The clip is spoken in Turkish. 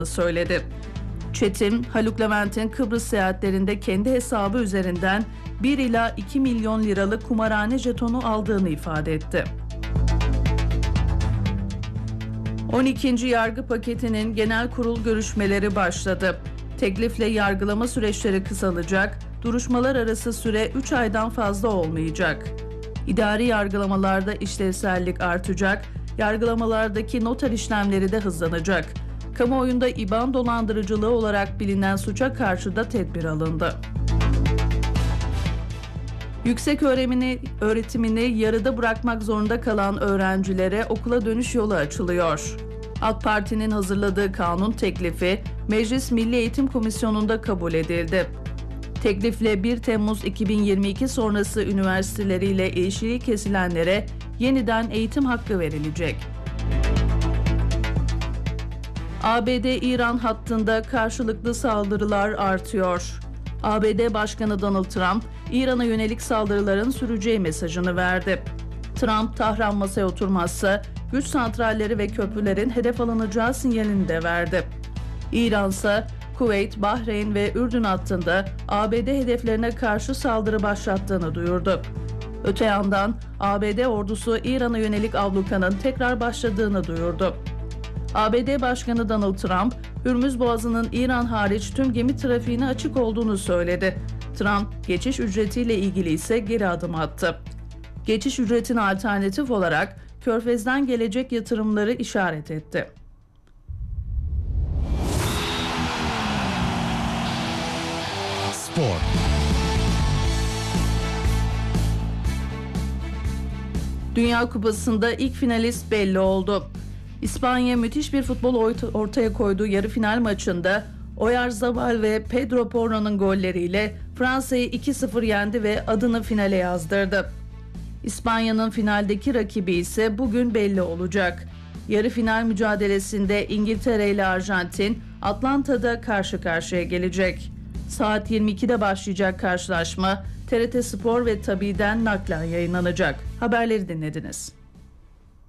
söyledi. Çetin, Haluk Levent'in Kıbrıs seyahatlerinde kendi hesabı üzerinden 1 ila 2 milyon liralık kumarhane jetonu aldığını ifade etti. 12. yargı paketinin genel kurul görüşmeleri başladı. Teklifle yargılama süreçleri kısalacak, duruşmalar arası süre 3 aydan fazla olmayacak. İdari yargılamalarda işlevsellik artacak, yargılamalardaki noter işlemleri de hızlanacak. Kamuoyunda İBAN dolandırıcılığı olarak bilinen suça karşı da tedbir alındı. Yüksek öğretimini yarıda bırakmak zorunda kalan öğrencilere okula dönüş yolu açılıyor. AK Parti'nin hazırladığı kanun teklifi Meclis Milli Eğitim Komisyonu'nda kabul edildi. Teklifle 1 Temmuz 2022 sonrası üniversiteleriyle ilişiği kesilenlere yeniden eğitim hakkı verilecek. ABD-İran hattında karşılıklı saldırılar artıyor. ABD Başkanı Donald Trump, İran'a yönelik saldırıların süreceği mesajını verdi. Trump, Tahran masaya oturmazsa güç santralleri ve köprülerin hedef alınacağı sinyalini de verdi. İran ise Kuveyt, Bahreyn ve Ürdün hattında ABD hedeflerine karşı saldırı başlattığını duyurdu. Öte yandan ABD ordusu İran'a yönelik ablukanın tekrar başladığını duyurdu. ABD Başkanı Donald Trump, Hürmüz Boğazı'nın İran hariç tüm gemi trafiğine açık olduğunu söyledi. Trump, geçiş ücretiyle ilgili ise geri adım attı. Geçiş ücretine alternatif olarak Körfez'den gelecek yatırımları işaret etti. Spor. Dünya Kupası'nda ilk finalist belli oldu. İspanya müthiş bir futbol ortaya koyduğu yarı final maçında Oyarzabal ve Pedro Porro'nun golleriyle Fransa'yı 2-0 yendi ve adını finale yazdırdı. İspanya'nın finaldeki rakibi ise bugün belli olacak. Yarı final mücadelesinde İngiltere ile Arjantin Atlanta'da karşı karşıya gelecek. Saat 22'de başlayacak karşılaşma TRT Spor ve Tabi'den naklen yayınlanacak. Haberleri dinlediniz.